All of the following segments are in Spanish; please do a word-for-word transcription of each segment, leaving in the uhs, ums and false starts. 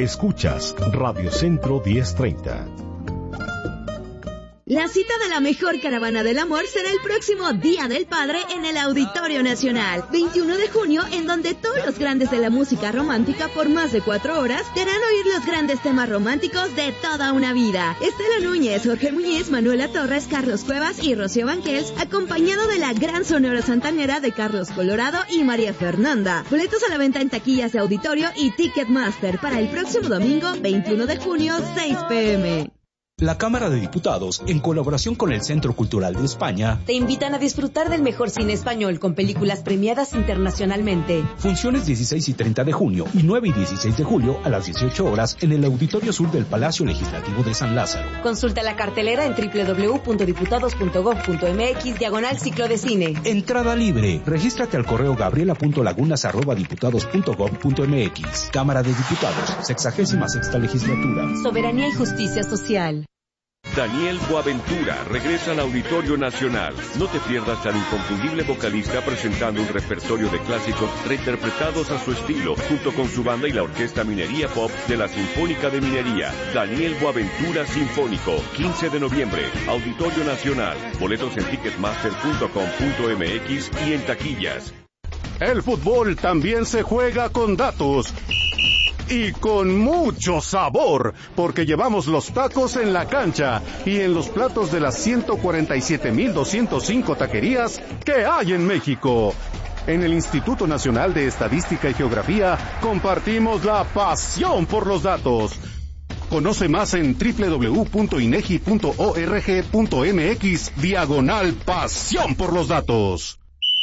Escuchas Radio Centro diez treinta. La cita de la mejor caravana del amor será el próximo Día del Padre en el Auditorio Nacional, veintiuno de junio, en donde todos los grandes de la música romántica por más de cuatro horas te harán oír los grandes temas románticos de toda una vida. Estela Núñez, Jorge Muñiz, Manuela Torres, Carlos Cuevas y Rocío Banquels, acompañado de la gran Sonora Santanera de Carlos Colorado y María Fernanda. Boletos a la venta en taquillas de Auditorio y Ticketmaster para el próximo domingo, veintiuno de junio, seis pe eme. La Cámara de Diputados, en colaboración con el Centro Cultural de España, te invitan a disfrutar del mejor cine español con películas premiadas internacionalmente. Funciones dieciséis y treinta de junio y nueve y dieciséis de julio a las dieciocho horas en el Auditorio Sur del Palacio Legislativo de San Lázaro. Consulta la cartelera en doble u doble u doble u punto diputados punto gob punto eme equis diagonal ciclo de cine. Entrada libre. Regístrate al correo gabriela punto lagunas arroba diputados punto gob punto eme equis. Cámara de Diputados, sexagésima sexta legislatura. Soberanía y justicia social. Daniel Boaventura regresa al Auditorio Nacional. No te pierdas al inconfundible vocalista presentando un repertorio de clásicos reinterpretados a su estilo, junto con su banda y la Orquesta Minería Pop de la Sinfónica de Minería. Daniel Boaventura Sinfónico, quince de noviembre, Auditorio Nacional. Boletos en ticketmaster punto com punto eme equis y en taquillas. El fútbol también se juega con datos. Y con mucho sabor, porque llevamos los tacos en la cancha y en los platos de las ciento cuarenta y siete mil doscientas cinco taquerías que hay en México. En el Instituto Nacional de Estadística y Geografía compartimos la pasión por los datos. Conoce más en doble u doble u doble u punto inegi punto org punto eme equis diagonal pasión por los datos.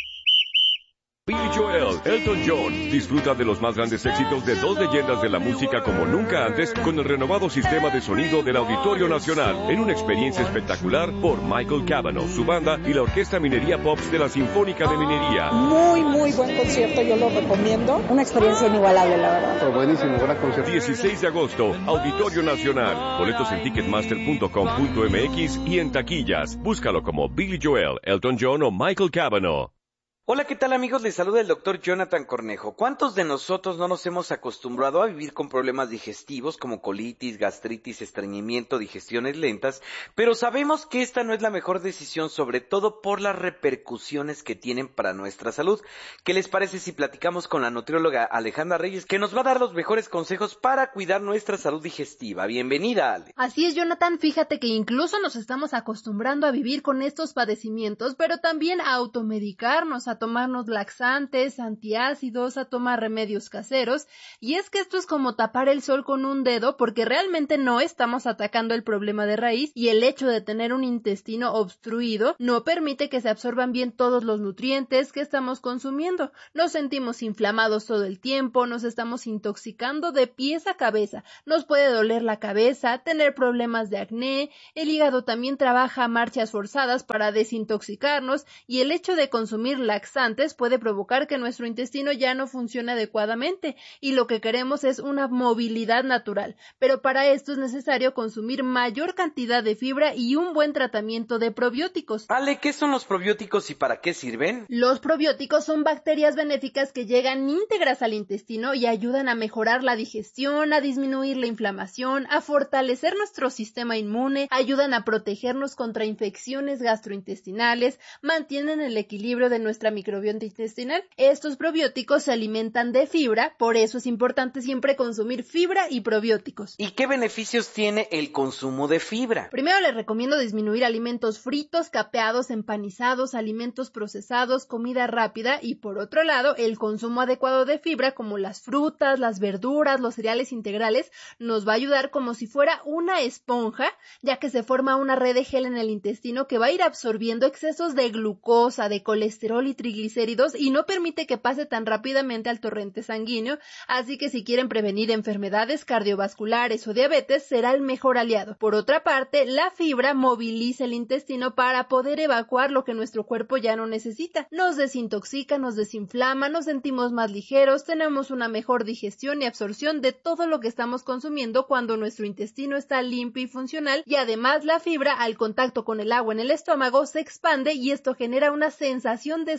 Billy Joel, Elton John, disfruta de los más grandes éxitos de dos leyendas de la música como nunca antes con el renovado sistema de sonido del Auditorio Nacional en una experiencia espectacular por Michael Cavanaugh, su banda y la Orquesta Minería Pops de la Sinfónica de Minería. Muy, muy buen concierto, yo lo recomiendo. Una experiencia inigualable, la verdad. Oh, buenísimo, gran concierto. dieciséis de agosto, Auditorio Nacional. Boletos en ticketmaster punto com punto eme equis y en taquillas. Búscalo como Billy Joel, Elton John o Michael Cavanaugh. Hola, ¿qué tal amigos? Les saluda el doctor Jonathan Cornejo. ¿Cuántos de nosotros no nos hemos acostumbrado a vivir con problemas digestivos como colitis, gastritis, estreñimiento, digestiones lentas? Pero sabemos que esta no es la mejor decisión, sobre todo por las repercusiones que tienen para nuestra salud. ¿Qué les parece si platicamos con la nutrióloga Alejandra Reyes, que nos va a dar los mejores consejos para cuidar nuestra salud digestiva? Bienvenida, Ale. Así es, Jonathan. Fíjate que incluso nos estamos acostumbrando a vivir con estos padecimientos, pero también a automedicarnos, a tomarnos laxantes, antiácidos, a tomar remedios caseros, y es que esto es como tapar el sol con un dedo, porque realmente no estamos atacando el problema de raíz, y el hecho de tener un intestino obstruido no permite que se absorban bien todos los nutrientes que estamos consumiendo. Nos sentimos inflamados todo el tiempo, nos estamos intoxicando de pies a cabeza, nos puede doler la cabeza, tener problemas de acné, el hígado también trabaja a marchas forzadas para desintoxicarnos, y el hecho de consumir laxantes puede provocar que nuestro intestino ya no funcione adecuadamente, y lo que queremos es una movilidad natural, pero para esto es necesario consumir mayor cantidad de fibra y un buen tratamiento de probióticos. Ale, ¿qué son los probióticos y para qué sirven? Los probióticos son bacterias benéficas que llegan íntegras al intestino y ayudan a mejorar la digestión, a disminuir la inflamación, a fortalecer nuestro sistema inmune, ayudan a protegernos contra infecciones gastrointestinales, mantienen el equilibrio de nuestra microbiota intestinal. Estos probióticos se alimentan de fibra, por eso es importante siempre consumir fibra y probióticos. ¿Y qué beneficios tiene el consumo de fibra? Primero les recomiendo disminuir alimentos fritos, capeados, empanizados, alimentos procesados, comida rápida, y por otro lado, el consumo adecuado de fibra como las frutas, las verduras, los cereales integrales nos va a ayudar como si fuera una esponja, ya que se forma una red de gel en el intestino que va a ir absorbiendo excesos de glucosa, de colesterol y triglicéridos y no permite que pase tan rápidamente al torrente sanguíneo, así que si quieren prevenir enfermedades cardiovasculares o diabetes será el mejor aliado. Por otra parte, la fibra moviliza el intestino para poder evacuar lo que nuestro cuerpo ya no necesita. Nos desintoxica, nos desinflama, nos sentimos más ligeros, tenemos una mejor digestión y absorción de todo lo que estamos consumiendo cuando nuestro intestino está limpio y funcional, y además la fibra al contacto con el agua en el estómago se expande y esto genera una sensación de saciedad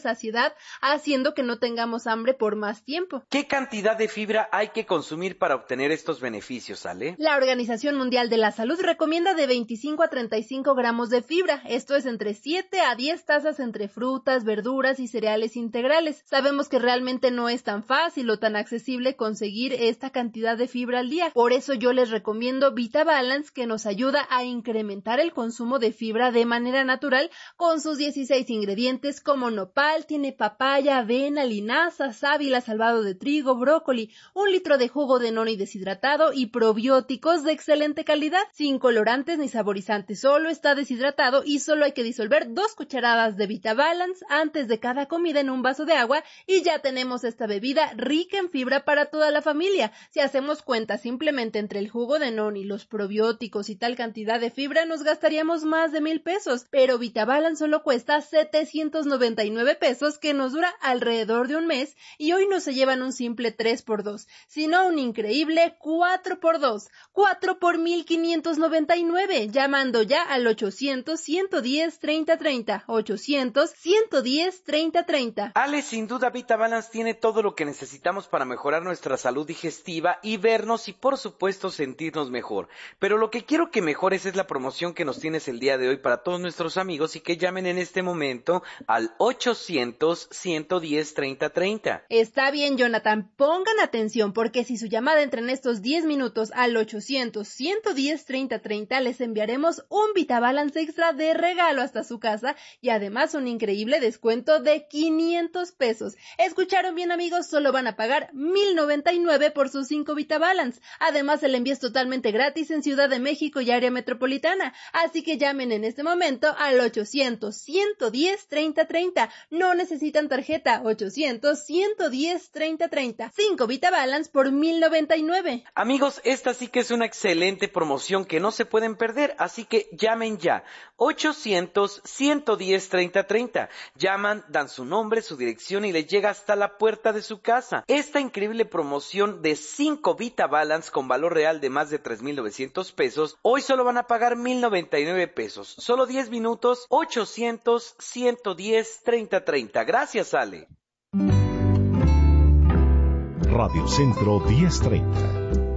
saciedad, haciendo que no tengamos hambre por más tiempo. ¿Qué cantidad de fibra hay que consumir para obtener estos beneficios, Ale? La Organización Mundial de la Salud recomienda de veinticinco a treinta y cinco gramos de fibra, esto es entre siete a diez tazas entre frutas, verduras y cereales integrales. Sabemos que realmente no es tan fácil o tan accesible conseguir esta cantidad de fibra al día, por eso yo les recomiendo VitaBalance, que nos ayuda a incrementar el consumo de fibra de manera natural con sus dieciséis ingredientes como nopal, tiene papaya, avena, linaza, sábila, salvado de trigo, brócoli, un litro de jugo de noni deshidratado y probióticos de excelente calidad, sin colorantes ni saborizantes, solo está deshidratado y solo hay que disolver dos cucharadas de VitaBalance antes de cada comida en un vaso de agua y ya tenemos esta bebida rica en fibra para toda la familia. Si hacemos cuenta simplemente entre el jugo de noni, los probióticos y tal cantidad de fibra, nos gastaríamos más de mil pesos, pero VitaBalance solo cuesta setecientos noventa y nueve pesos, que nos dura alrededor de un mes, y hoy no se llevan un simple tres por dos, sino un increíble cuatro por dos, cuatro por mil quinientos noventa y nueve, llamando ya al ochocientos, ciento diez, treinta treinta, ochocientos, ciento diez, treinta treinta. Ale, sin duda VitaBalance tiene todo lo que necesitamos para mejorar nuestra salud digestiva y vernos y por supuesto sentirnos mejor. Pero lo que quiero que mejores es la promoción que nos tienes el día de hoy para todos nuestros amigos y que llamen en este momento al ochocientos, ciento diez, treinta treinta. Está bien, Jonathan, pongan atención porque si su llamada entra en estos diez minutos al ochocientos, ciento diez, treinta treinta, les enviaremos un VitaBalance extra de regalo hasta su casa y además un increíble descuento de quinientos pesos. ¿Escucharon bien, amigos? Solo van a pagar mil noventa y nueve por sus cinco VitaBalance. Además, el envío es totalmente gratis en Ciudad de México y área metropolitana. Así que llamen en este momento al ochocientos, ciento diez, treinta treinta. No necesitan tarjeta. ochocientos, ciento diez, treinta treinta. cinco VitaBalance por mil noventa y nueve. Amigos, esta sí que es una excelente promoción que no se pueden perder, así que llamen ya. ochocientos, ciento diez, treinta treinta. Llaman, dan su nombre, su dirección y les llega hasta la puerta de su casa. Esta increíble promoción de cinco VitaBalance con valor real de más de tres mil novecientos pesos, hoy solo van a pagar mil noventa y nueve pesos. Solo diez minutos, ochocientos, ciento diez, treinta treinta. Gracias, Ale. Radio Centro diez treinta.